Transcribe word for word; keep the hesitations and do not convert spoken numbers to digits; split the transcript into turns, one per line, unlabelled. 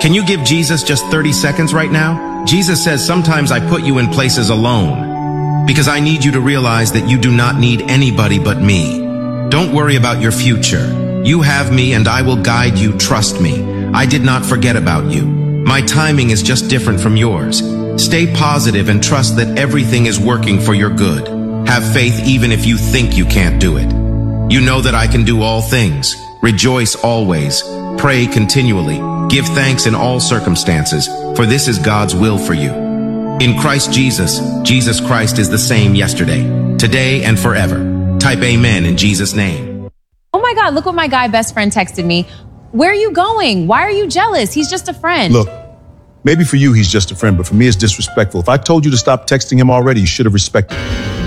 Can you give Jesus just thirty seconds right now? Jesus says, sometimes I put you in places alone because I need you to realize that you do not need anybody but me. Don't worry about your future. You have me and I will guide you, trust me. I did not forget about you. My timing is just different from yours. Stay positive and trust that everything is working for your good. Have faith even if you think you can't do it. You know that I can do all things. Rejoice always. Pray continually. Give thanks in all circumstances, for this is God's will for you. In Christ Jesus, Jesus Christ is the same yesterday, today, and forever. Type amen in Jesus' name.
Oh my God, look what my guy best friend texted me. Where are you going? Why are you jealous? He's just a friend.
Look, maybe for you he's just a friend, but for me it's disrespectful. If I told you to stop texting him already, you should have respected it.